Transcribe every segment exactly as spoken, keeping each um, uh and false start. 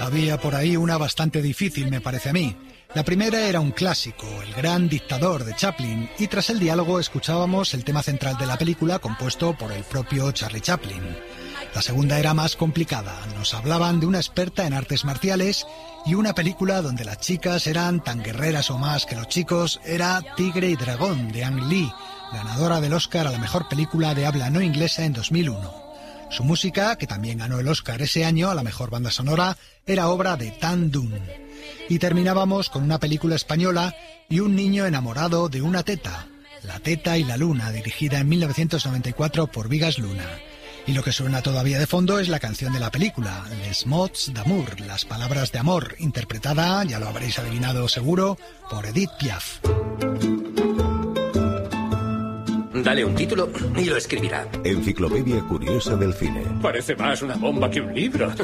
Había por ahí una bastante difícil, me parece a mí. La primera era un clásico, El gran dictador de Chaplin, y tras el diálogo escuchábamos el tema central de la película compuesto por el propio Charlie Chaplin. La segunda era más complicada. Nos hablaban de una experta en artes marciales y una película donde las chicas eran tan guerreras o más que los chicos era Tigre y Dragón de Ang Lee, ganadora del Oscar a la mejor película de habla no inglesa en dos mil uno. Su música, que también ganó el Oscar ese año a la mejor banda sonora, era obra de Tan Dun. Y terminábamos con una película española y un niño enamorado de una teta, La teta y la luna, dirigida en mil novecientos noventa y cuatro por Vigas Luna. Y lo que suena todavía de fondo es la canción de la película, Les mots d'amour, las palabras de amor, interpretada, ya lo habréis adivinado seguro, por Edith Piaf. Dale un título y lo escribirá. Enciclopedia curiosa del cine. Parece más una bomba que un libro.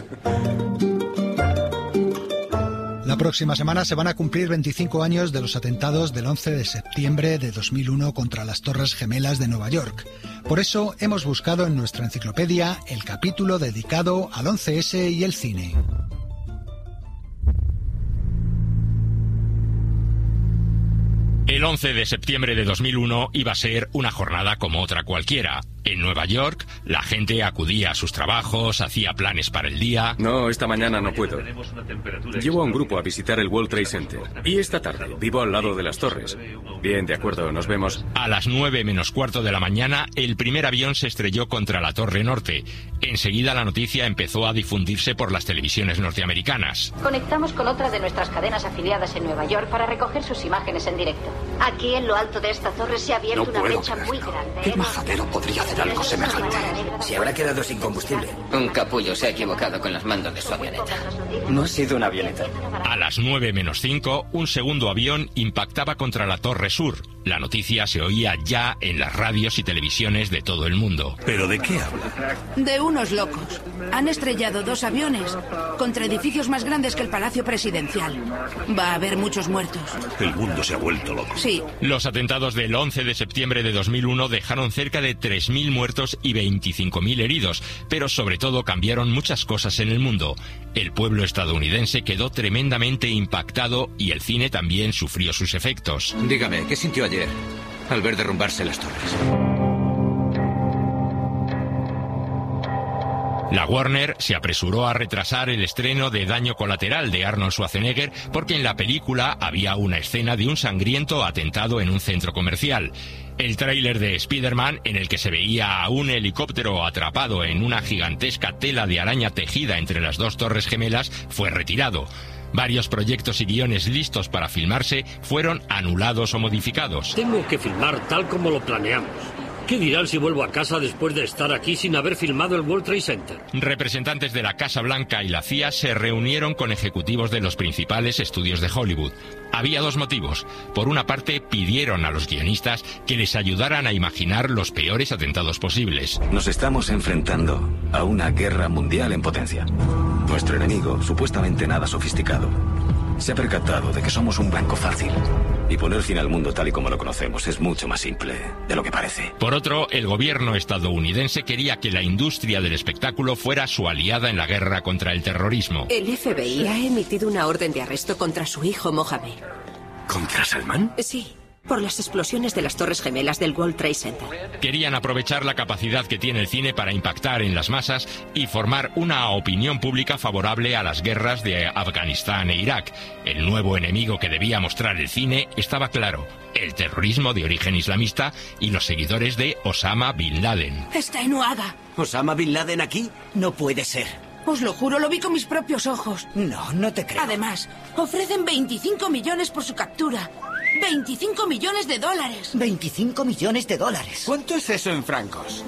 La próxima semana se van a cumplir veinticinco años de los atentados del once de septiembre de dos mil uno contra las Torres Gemelas de Nueva York. Por eso hemos buscado en nuestra enciclopedia el capítulo dedicado al once ese y el cine. El once de septiembre de dos mil uno iba a ser una jornada como otra cualquiera. En Nueva York, la gente acudía a sus trabajos, hacía planes para el día. No, esta mañana no puedo. Llevo a un grupo a visitar el World Trade Center. Y esta tarde vivo al lado de las torres. Bien, de acuerdo, nos vemos. A las nueve menos cuarto de la mañana, el primer avión se estrelló contra la Torre Norte. Enseguida la noticia empezó a difundirse por las televisiones norteamericanas. Conectamos con otra de nuestras cadenas afiliadas en Nueva York para recoger sus imágenes en directo. Aquí, en lo alto de esta torre, se ha abierto no una brecha creerlo. muy grande. ¿Qué majadero podría hacer algo semejante? Se habrá quedado sin combustible. Un capullo se ha equivocado con los mandos de su avioneta. No ha sido una avioneta. A las nueve menos cinco, un segundo avión impactaba contra la Torre Sur. La noticia se oía ya en las radios y televisiones de todo el mundo. ¿Pero de qué habla? De unos locos. Han estrellado dos aviones contra edificios más grandes que el Palacio Presidencial. Va a haber muchos muertos. El mundo se ha vuelto loco. Sí. Los atentados del once de septiembre de dos mil uno dejaron cerca de tres mil muertos y veinticinco mil heridos, pero sobre todo cambiaron muchas cosas en el mundo. El pueblo estadounidense quedó tremendamente impactado y el cine también sufrió sus efectos. Dígame, ¿qué sintió ayer al ver derrumbarse las torres? La Warner se apresuró a retrasar el estreno de Daño Colateral de Arnold Schwarzenegger porque en la película había una escena de un sangriento atentado en un centro comercial. El tráiler de Spider-Man, en el que se veía a un helicóptero atrapado en una gigantesca tela de araña tejida entre las dos torres gemelas, fue retirado. Varios proyectos y guiones listos para filmarse fueron anulados o modificados. Tengo que filmar tal como lo planeamos. ¿Qué dirán si vuelvo a casa después de estar aquí sin haber filmado el World Trade Center? Representantes de la Casa Blanca y la C I A se reunieron con ejecutivos de los principales estudios de Hollywood. Había dos motivos. Por una parte, pidieron a los guionistas que les ayudaran a imaginar los peores atentados posibles. Nos estamos enfrentando a una guerra mundial en potencia. Nuestro enemigo, supuestamente nada sofisticado, se ha percatado de que somos un blanco fácil. Y poner fin al mundo tal y como lo conocemos es mucho más simple de lo que parece. Por otro, el gobierno estadounidense quería que la industria del espectáculo fuera su aliada en la guerra contra el terrorismo. El F B I ha emitido una orden de arresto contra su hijo Mohamed. ¿Contra Salman? Sí, por las explosiones de las Torres Gemelas del World Trade Center. Querían aprovechar la capacidad que tiene el cine para impactar en las masas y formar una opinión pública favorable a las guerras de Afganistán e Irak. El nuevo enemigo que debía mostrar el cine estaba claro: el terrorismo de origen islamista y los seguidores de Osama Bin Laden. Está en Uaga. ¿Osama Bin Laden aquí? No puede ser. Os lo juro, lo vi con mis propios ojos. No, no te creo. Además, ofrecen veinticinco millones por su captura. veinticinco millones de dólares. veinticinco millones de dólares. ¿Cuánto es eso en francos?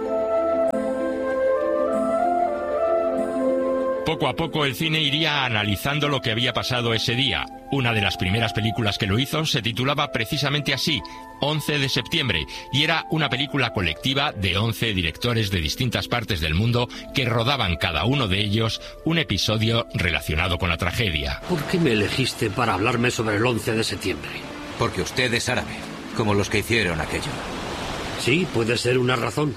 Poco a poco el cine iría analizando lo que había pasado ese día. Una de las primeras películas que lo hizo se titulaba precisamente así, once de septiembre, y era una película colectiva de once directores de distintas partes del mundo que rodaban cada uno de ellos un episodio relacionado con la tragedia. ¿Por qué me elegiste para hablarme sobre el once de septiembre? Porque usted es árabe, como los que hicieron aquello. Sí, puede ser una razón.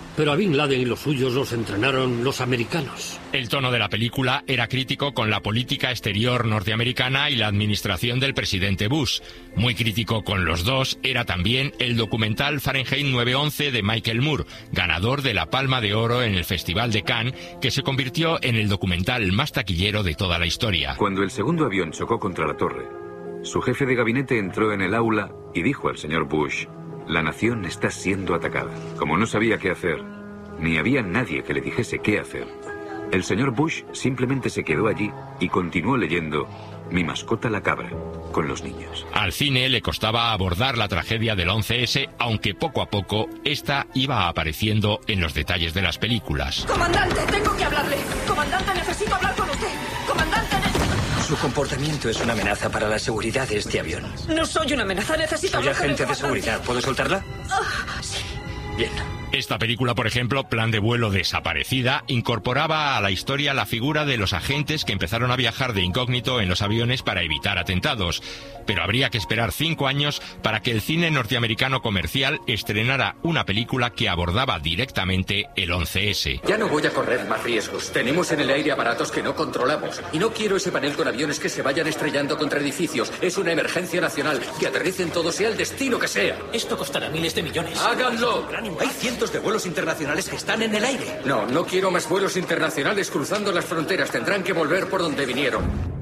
Pero a Bin Laden y los suyos los entrenaron los americanos. El tono de la película era crítico con la política exterior norteamericana y la administración del presidente Bush. Muy crítico con los dos era también el documental Fahrenheit nueve once de Michael Moore, ganador de la Palma de Oro en el Festival de Cannes, que se convirtió en el documental más taquillero de toda la historia. Cuando el segundo avión chocó contra la torre, su jefe de gabinete entró en el aula y dijo al señor Bush: la nación está siendo atacada. Como no sabía qué hacer, ni había nadie que le dijese qué hacer, el señor Bush simplemente se quedó allí y continuó leyendo Mi mascota la cabra con los niños. Al cine le costaba abordar la tragedia del once ese, aunque poco a poco esta iba apareciendo en los detalles de las películas. Comandante, tengo que hablarle. Comandante, necesito hablar con usted. Comandante, ne- Su comportamiento es una amenaza para la seguridad de este avión. No soy una amenaza, necesito Soy hablar con el agente de comandante. seguridad. ¿Puedo soltarla? Ah, sí. Bien. Esta película, por ejemplo, Plan de vuelo desaparecida, incorporaba a la historia la figura de los agentes que empezaron a viajar de incógnito en los aviones para evitar atentados. Pero habría que esperar cinco años para que el cine norteamericano comercial estrenara una película que abordaba directamente el once ese. Ya no voy a correr más riesgos. Tenemos en el aire aparatos que no controlamos. Y no quiero ese panel con aviones que se vayan estrellando contra edificios. Es una emergencia nacional. Que aterricen todos, sea el destino que sea. Esto costará miles de millones. ¡Háganlo! Hay cientos de vuelos internacionales que están en el aire. No, no quiero más vuelos internacionales cruzando las fronteras. Tendrán que volver por donde vinieron.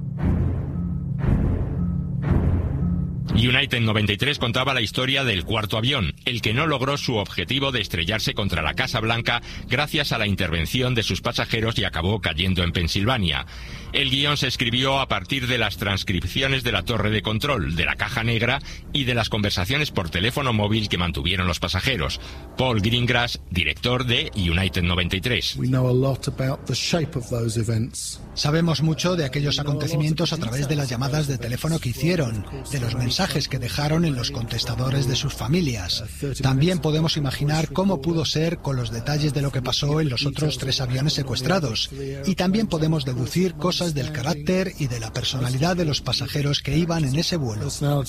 United noventa y tres contaba la historia del cuarto avión, el que no logró su objetivo de estrellarse contra la Casa Blanca gracias a la intervención de sus pasajeros y acabó cayendo en Pensilvania. El guión se escribió a partir de las transcripciones de la torre de control, de la caja negra y de las conversaciones por teléfono móvil que mantuvieron los pasajeros. Paul Greengrass, director de United noventa y tres. Sabemos mucho de aquellos acontecimientos a través de las llamadas de teléfono que hicieron, de los mensajes que dejaron en los contestadores de sus familias. También podemos imaginar cómo pudo ser con los detalles de lo que pasó en los otros tres aviones secuestrados. Y también podemos deducir cosas del carácter y de la personalidad de los pasajeros que iban en ese vuelo.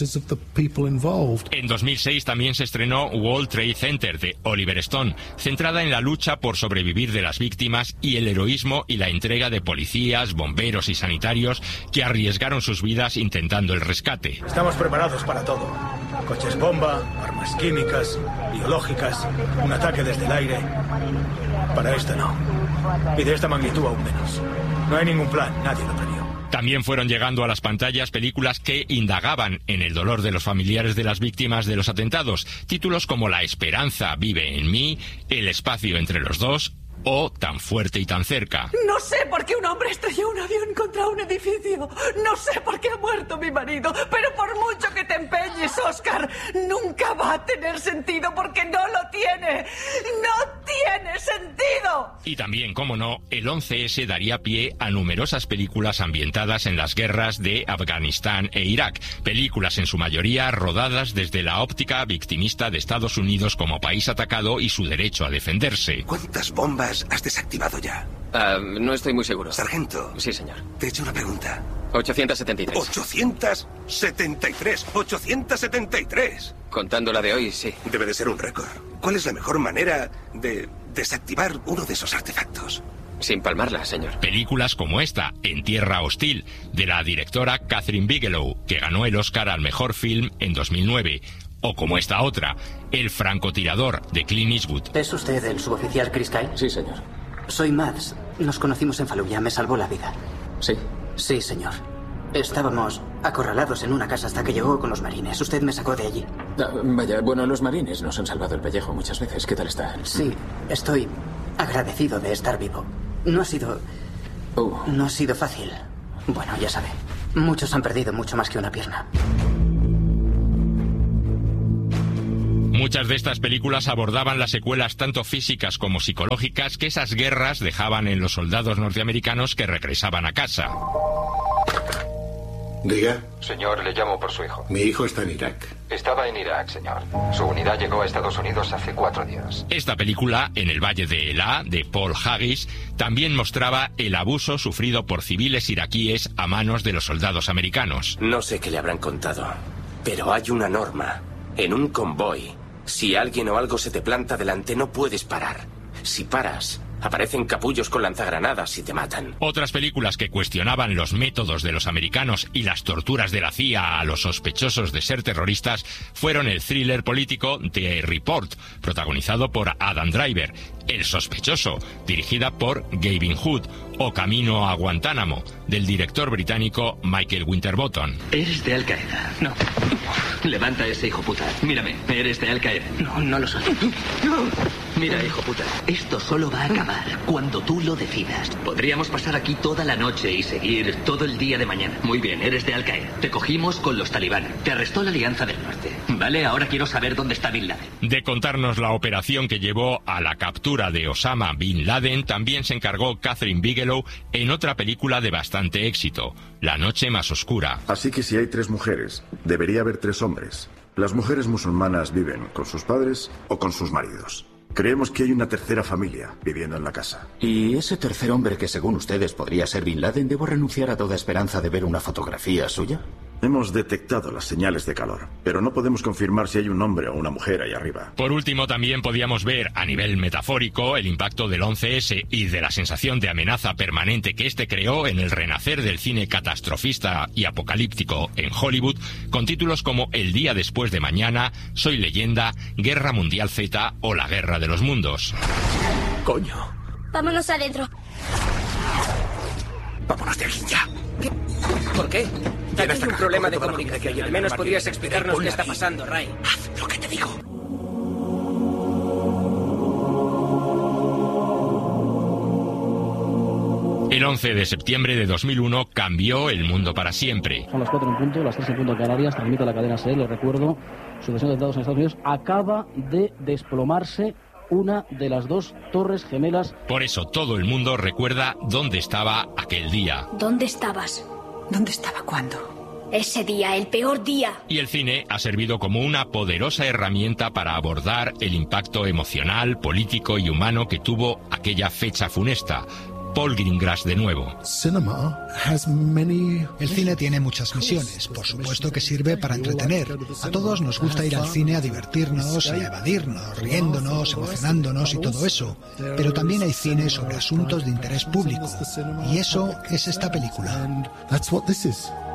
En dos mil seis también se estrenó World Trade Center de Oliver Stone, centrada en la lucha por sobrevivir de las víctimas y el heroísmo y la entrega de policías, bomberos y sanitarios que arriesgaron sus vidas intentando el rescate. Estamos preparados para todo. Coches bomba, armas químicas, biológicas, un ataque desde el aire. Para esto no. Y de esta magnitud aún menos. No hay ningún plan, nadie lo previó. También fueron llegando a las pantallas películas que indagaban en el dolor de los familiares de las víctimas de los atentados. Títulos como La esperanza vive en mí, El espacio entre los dos o Tan fuerte y tan cerca. No sé por qué un hombre estrelló un avión contra un edificio. No sé por qué ha muerto mi marido. Pero por mucho que te empeñes, Oscar, nunca va a tener sentido porque no lo tiene. ¡No tiene sentido! Y también, como no, el once ese daría pie a numerosas películas ambientadas en las guerras de Afganistán e Irak. Películas en su mayoría rodadas desde la óptica victimista de Estados Unidos como país atacado y su derecho a defenderse. ¿Cuántas bombas has desactivado ya? Uh, no estoy muy seguro. Sargento. Sí, señor. Te he hecho una pregunta. ochocientos setenta y tres. ochocientos setenta y tres. ochocientos setenta y tres. Contando la de hoy, sí. Debe de ser un récord. ¿Cuál es la mejor manera de desactivar uno de esos artefactos? Sin palmarla, señor. Películas como esta, En tierra hostil, de la directora Catherine Bigelow, que ganó el Oscar al mejor film en dos mil nueve. O como esta otra, El francotirador, de Clint Eastwood. ¿Es usted el suboficial Chris Kyle? Sí, señor. Soy Mads. Nos conocimos en Fallujah. Me salvó la vida. ¿Sí? Sí, señor. Estábamos acorralados en una casa hasta que llegó con los marines. Usted me sacó de allí. Ah, vaya, bueno, los marines nos han salvado el pellejo muchas veces. ¿Qué tal está? Sí, estoy agradecido de estar vivo. No ha sido... Uh. No ha sido fácil. Bueno, ya sabe. Muchos han perdido mucho más que una pierna. Muchas de estas películas abordaban las secuelas tanto físicas como psicológicas que esas guerras dejaban en los soldados norteamericanos que regresaban a casa. Diga. Señor, le llamo por su hijo. Mi hijo está en Irak. Estaba en Irak, señor. Su unidad llegó a Estados Unidos hace cuatro días. Esta película, En el Valle de Elá, de Paul Haggis, también mostraba el abuso sufrido por civiles iraquíes a manos de los soldados americanos. No sé qué le habrán contado, pero hay una norma. En un convoy, Si alguien o algo se te planta delante, no puedes parar. Si paras, aparecen capullos con lanzagranadas y te matan. Otras películas que cuestionaban los métodos de los americanos y las torturas de la C I A a los sospechosos de ser terroristas fueron el thriller político The Report, protagonizado por Adam Driver, El sospechoso, dirigida por Gavin Hood, o Camino a Guantánamo, del director británico Michael Winterbottom. Eres de Al Qaeda. No. Levanta ese hijo puta. Mírame, eres de Al Qaeda. No, no lo soy. Mira, hijo puta, esto solo va a acabar cuando tú lo decidas. Podríamos pasar aquí toda la noche y seguir todo el día de mañana. Muy bien, eres de Al Qaeda. Te cogimos con los talibán. Te arrestó la Alianza del Norte. Vale, ahora quiero saber dónde está Bin Laden. De contarnos la operación que llevó a la captura de Osama Bin Laden, también se encargó Catherine Bigelow en otra película de bastante éxito, La noche más oscura. Así que si hay tres mujeres, debería haber tres hombres. Las mujeres musulmanas viven con sus padres o con sus maridos. Creemos que hay una tercera familia viviendo en la casa. ¿Y ese tercer hombre que según ustedes podría ser Bin Laden, debo renunciar a toda esperanza de ver una fotografía suya? Hemos detectado las señales de calor, pero no podemos confirmar si hay un hombre o una mujer ahí arriba. Por último, también podíamos ver, a nivel metafórico, el impacto del once ese y de la sensación de amenaza permanente que este creó en el renacer del cine catastrofista y apocalíptico en Hollywood, con títulos como El día después de mañana, Soy leyenda, Guerra Mundial Z o La Guerra de los Mundos. Coño. Vámonos adentro. Vámonos de aquí ya. ¿Qué? ¿Por qué? Aquí hay un problema de comunicación y al menos podrías explicarnos qué está pasando, Ray. Haz lo que te digo. El once de septiembre de dos mil uno cambió el mundo para siempre. Son las cuatro en punto, las tres en punto en Canarias, transmite la cadena SER, les recuerdo, sucesión de atentados en Estados Unidos, acaba de desplomarse una de las dos torres gemelas. Por eso todo el mundo recuerda dónde estaba aquel día. ¿Dónde estabas? ¿Dónde estaba cuándo? Ese día, el peor día. Y el cine ha servido como una poderosa herramienta para abordar el impacto emocional, político y humano que tuvo aquella fecha funesta. Paul Greengrass de nuevo. El cine tiene muchas misiones. Por supuesto que sirve para entretener. A todos nos gusta ir al cine a divertirnos y a evadirnos, riéndonos, emocionándonos y todo eso. Pero también hay cine sobre asuntos de interés público. Y eso es esta película.